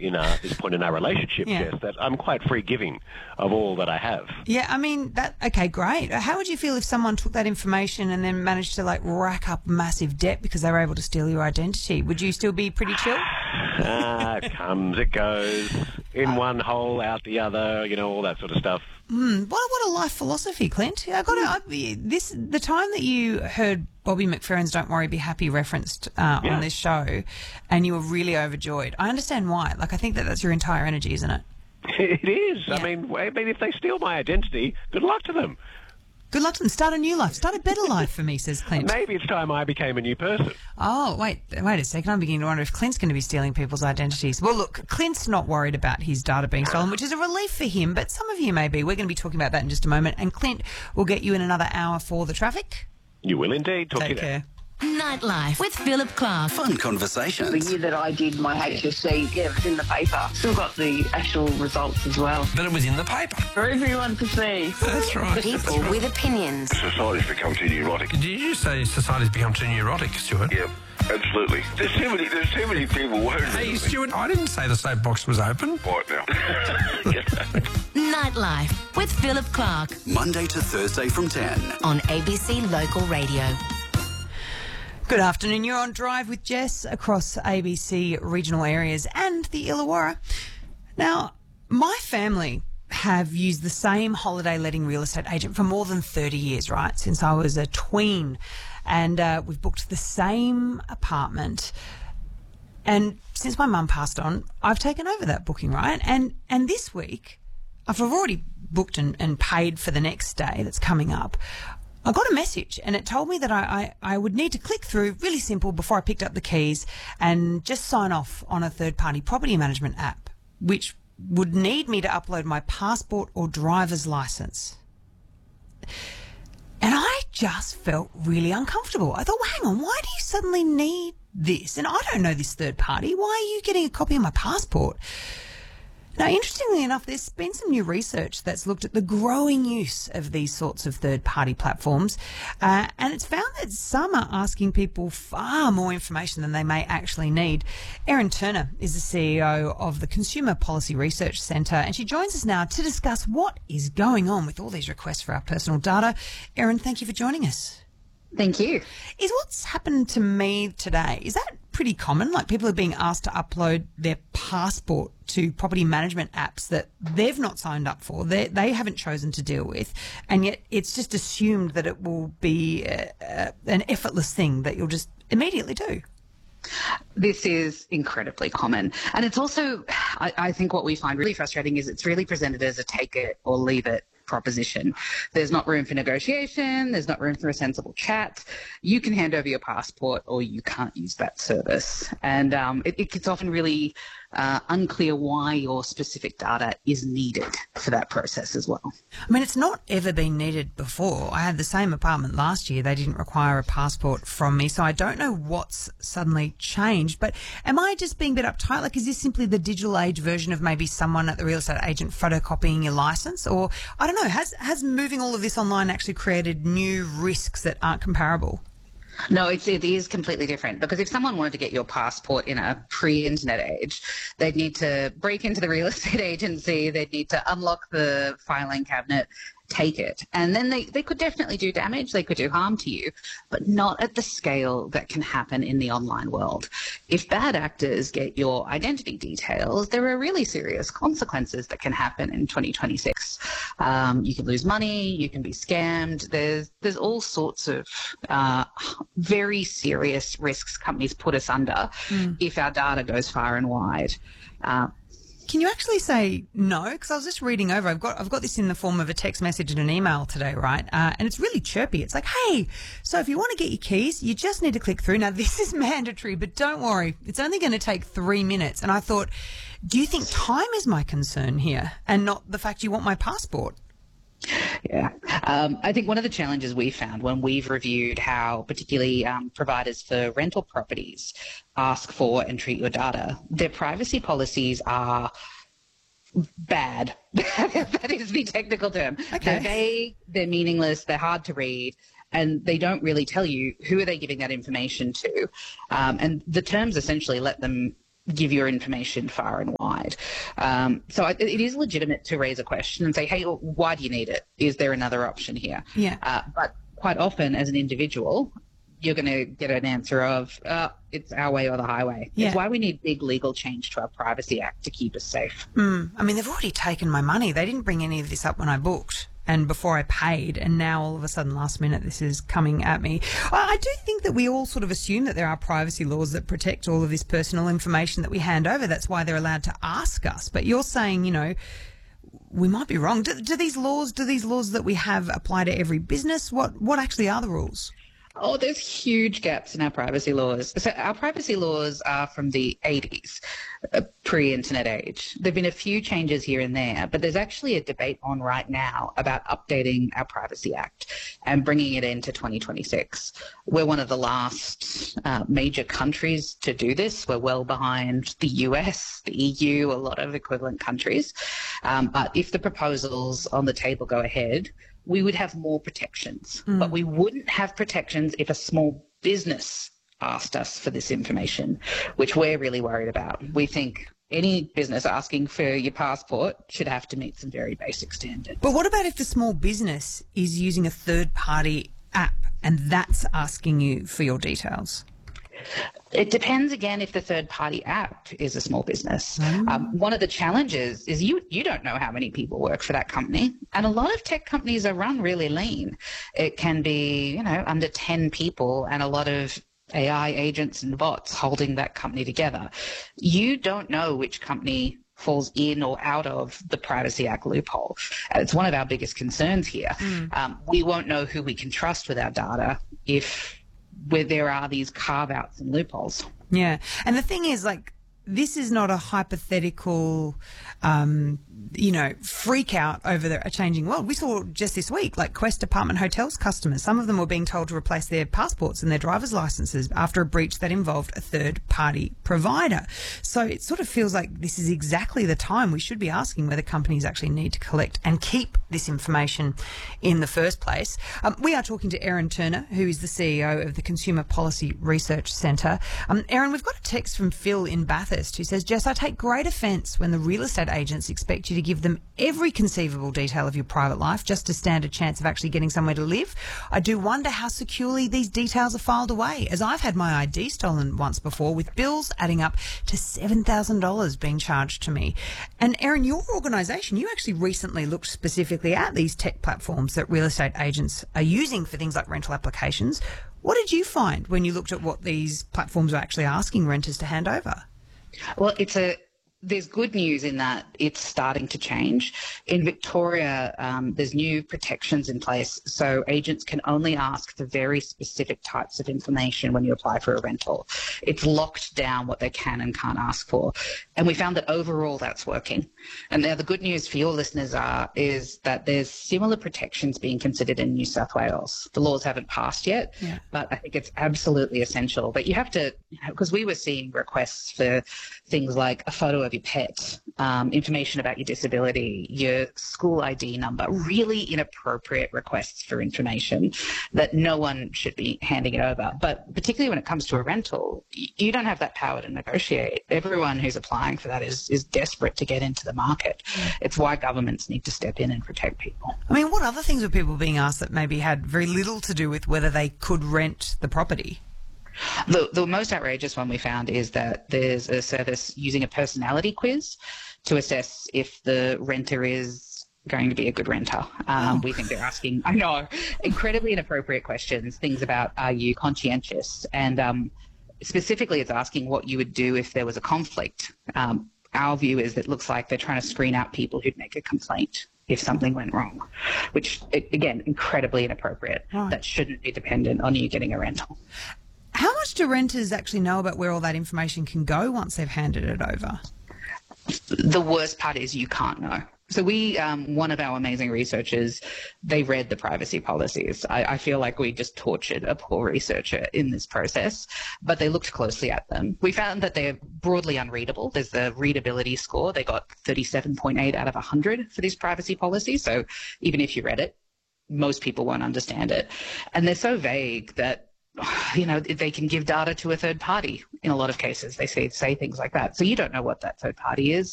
this point in our relationship, Jess, that I'm quite free-giving of all that I have. Yeah, I mean, okay, great. How would you feel if someone took that information and then managed to, rack up massive debt because they were able to steal your identity? Would you still be pretty chill? It comes, it goes, in one hole, out the other, all that sort of stuff. What a life philosophy, Clint. The time that you heard Bobby McFerrin's "Don't Worry, Be Happy" referenced on this show, and you were really overjoyed. I understand why. I think that's your entire energy, isn't it? It is. Yeah. I mean, if they steal my identity, good luck to them. Good luck to them. Start a new life. Start a better life for me, says Clint. Maybe it's time I became a new person. Oh, wait a second. I'm beginning to wonder if Clint's going to be stealing people's identities. Well, look, Clint's not worried about his data being stolen, which is a relief for him, but some of you may be. We're going to be talking about that in just a moment. And Clint will get you in another hour for the traffic. You will indeed. Take care. Nightlife with Philip Clark. Fun conversations. The year that I did my HSC, it was in the paper. Still got the actual results as well. But it was in the paper. For everyone to see. That's right. People with opinions. Society's become too neurotic. Did you say society's become too neurotic, Stuart? Yep, absolutely. There's too many people worried. Hey, Stuart, I didn't say the soapbox was open. Right now. Nightlife with Philip Clark Monday to Thursday from 10. on ABC Local Radio. Good afternoon. You're on Drive with Jess across ABC regional areas and the Illawarra. Now, my family have used the same holiday letting real estate agent for more than 30 years, right, since I was a tween. And we've booked the same apartment. And since my mum passed on, I've taken over that booking, right? And this week, I've already booked and paid for the next stay that's coming up. I got a message and it told me that I would need to click through, really simple, before I picked up the keys and just sign off on a third-party property management app, which would need me to upload my passport or driver's license. And I just felt really uncomfortable. I thought, well, hang on, why do you suddenly need this? And I don't know this third party. Why are you getting a copy of my passport? Now, interestingly enough, there's been some new research that's looked at the growing use of these sorts of third-party platforms, and it's found that some are asking people far more information than they may actually need. Erin Turner is the CEO of the Consumer Policy Research Centre, and she joins us now to discuss what is going on with all these requests for our personal data. Erin, thank you for joining us. Thank you. Is what's happened to me today, is that pretty common? Like people are being asked to upload their passport to property management apps that they've not signed up for, they haven't chosen to deal with, and yet it's just assumed that it will be an effortless thing that you'll just immediately do. This is incredibly common. And it's also, I think what we find really frustrating is it's really presented as a take it or leave it proposition. There's not room for negotiation. There's not room for a sensible chat. You can hand over your passport or you can't use that service. And it gets often really unclear why your specific data is needed for that process as well. I mean, it's not ever been needed before. I had the same apartment last year. They didn't require a passport from me, so I don't know what's suddenly changed. But am I just being a bit uptight? Like, is this simply the digital age version of maybe someone at the real estate agent photocopying your license? Or, I don't know, has moving all of this online actually created new risks that aren't comparable? No, it is completely different, because if someone wanted to get your passport in a pre-internet age, they'd need to break into the real estate agency, they'd need to unlock the filing cabinet, take it, and then they could definitely do damage, they could do harm to you, but not at the scale that can happen in the online world. If bad actors get your identity details, there are really serious consequences that can happen in 2026. You can lose money, you can be scammed, there's all sorts of very serious risks companies put us under if our data goes far and wide. Can you actually say no? Because I was just reading over. I've got this in the form of a text message and an email today, right? And it's really chirpy. It's like, hey, so if you want to get your keys, you just need to click through. Now, this is mandatory, but don't worry. It's only going to take 3 minutes. And I thought, do you think time is my concern here and not the fact you want my passport? Yeah. I think one of the challenges we found when we've reviewed how particularly providers for rental properties ask for and treat your data, their privacy policies are bad. That is the technical term. Okay. They're vague, they're meaningless, they're hard to read, and they don't really tell you who are they giving that information to. And the terms essentially let them give your information far and wide. So it is legitimate to raise a question and say, hey, why do you need it? Is there another option here? Yeah. But quite often as an individual, you're going to get an answer of, it's our way or the highway. Yeah. It's why we need big legal change to our Privacy Act to keep us safe. I mean, they've already taken my money. They didn't bring any of this up when I booked and before I paid, and now all of a sudden last minute this is coming at me. I do think that we all sort of assume that there are privacy laws that protect all of this personal information that we hand over. That's why they're allowed to ask us. But you're saying, we might be wrong. Do these laws that we have apply to every business? What actually are the rules? Oh, there's huge gaps in our privacy laws. So our privacy laws are from the 80s, pre-internet age. There have been a few changes here and there, but there's actually a debate on right now about updating our Privacy Act and bringing it into 2026. We're one of the last major countries to do this. We're well behind the US, the EU, a lot of equivalent countries. But if the proposals on the table go ahead, we would have more protections, but we wouldn't have protections if a small business asked us for this information, which we're really worried about. We think any business asking for your passport should have to meet some very basic standards. But what about if the small business is using a third-party app and that's asking you for your details? It depends, again, if the third-party app is a small business. One of the challenges is you don't know how many people work for that company, and a lot of tech companies are run really lean. It can be, under 10 people and a lot of AI agents and bots holding that company together. You don't know which company falls in or out of the Privacy Act loophole. It's one of our biggest concerns here. We won't know who we can trust with our data where there are these carve-outs and loopholes. Yeah. And the thing is, this is not a hypothetical, freak out over a changing world. We saw just this week, Quest Apartment Hotels customers, some of them were being told to replace their passports and their driver's licenses after a breach that involved a third-party provider. So it sort of feels like this is exactly the time we should be asking whether companies actually need to collect and keep this information in the first place. We are talking to Erin Turner, who is the CEO of the Consumer Policy Research Centre. Erin, we've got a text from Phil in Bathurst who says, Jess, I take great offence when the real estate agents expect you to give them every conceivable detail of your private life just to stand a chance of actually getting somewhere to live. I do wonder how securely these details are filed away, as I've had my ID stolen once before, with bills adding up to $7,000 being charged to me. And Erin, your organisation, you actually recently looked specifically at these tech platforms that real estate agents are using for things like rental applications. What did you find when you looked at what these platforms are actually asking renters to hand over? Well, there's good news in that it's starting to change. In Victoria, there's new protections in place, so agents can only ask for very specific types of information when you apply for a rental. It's locked down what they can and can't ask for. And we found that overall that's working. And now the good news for your listeners is that there's similar protections being considered in New South Wales. The laws haven't passed yet, but I think it's absolutely essential. But you have to, because we were seeing requests for things like a photo of your pet, information about your disability, your school ID number, really inappropriate requests for information that no one should be handing it over. But particularly when it comes to a rental, you don't have that power to negotiate. Everyone who's applying for that is desperate to get into the market. It's why governments need to step in and protect people. I mean, what other things were people being asked that maybe had very little to do with whether they could rent the property? The most outrageous one we found is that there's a service using a personality quiz to assess if the renter is going to be a good renter. We think they're asking, I know, incredibly inappropriate questions, things about, are you conscientious? And specifically it's asking what you would do if there was a conflict. Our view is that it looks like they're trying to screen out people who'd make a complaint if something went wrong, which, again, incredibly inappropriate. Right. That shouldn't be dependent on you getting a rental. How much do renters actually know about where all that information can go once they've handed it over? The worst part is you can't know. So one of our amazing researchers, they read the privacy policies. I feel like we just tortured a poor researcher in this process, but they looked closely at them. We found that they're broadly unreadable. There's the readability score. They got 37.8 out of 100 for this privacy policy. So even if you read it, most people won't understand it. And they're so vague that they can give data to a third party in a lot of cases. They say things like that. So you don't know what that third party is.